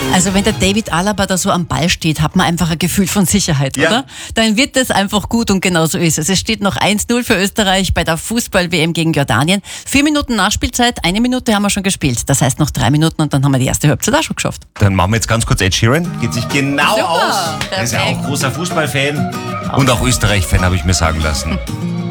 Also wenn der David Alaba da so am Ball steht, hat man einfach ein Gefühl von Sicherheit, Ja. oder? Dann wird das einfach gut und genau so ist es. Es steht noch 1-0 für Österreich bei der Fußball-WM gegen Jordanien. 4 Minuten Nachspielzeit, 1 Minute haben wir schon gespielt. Das heißt noch 3 Minuten und dann haben wir die erste Halbzeit auch schon geschafft. Dann machen wir jetzt ganz kurz Ed Sheeran. Geht sich genau Super, aus. Er ist ja perfekt. auch großer Fußballfan und auch Österreich-Fan, habe ich mir sagen lassen.